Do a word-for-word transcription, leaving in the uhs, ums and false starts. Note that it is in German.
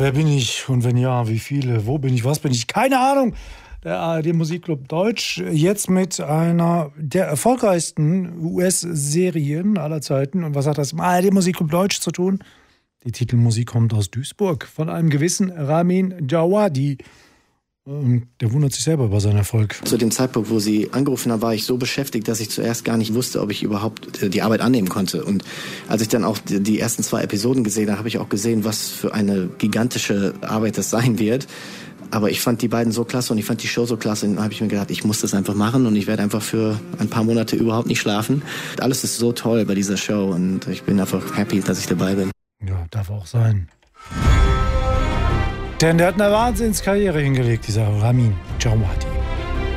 wer bin ich und wenn ja, wie viele? Wo bin ich? Was bin ich? Keine Ahnung. Der A R D Musikclub Deutsch jetzt mit einer der erfolgreichsten U S-Serien aller Zeiten. Und was hat das mit dem A R D Musikclub Deutsch zu tun? Die Titelmusik kommt aus Duisburg von einem gewissen Ramin Djawadi. Und der wundert sich selber über seinen Erfolg. Zu dem Zeitpunkt, wo sie angerufen haben, war ich so beschäftigt, dass ich zuerst gar nicht wusste, ob ich überhaupt die Arbeit annehmen konnte. Und als ich dann auch die ersten zwei Episoden gesehen habe, habe ich auch gesehen, was für eine gigantische Arbeit das sein wird. Aber ich fand die beiden so klasse und ich fand die Show so klasse. Und dann habe ich mir gedacht, ich muss das einfach machen und ich werde einfach für ein paar Monate überhaupt nicht schlafen. Alles ist so toll bei dieser Show und ich bin einfach happy, dass ich dabei bin. Ja, darf auch sein. Denn der hat eine Wahnsinnskarriere hingelegt, dieser Ramin Djawadi.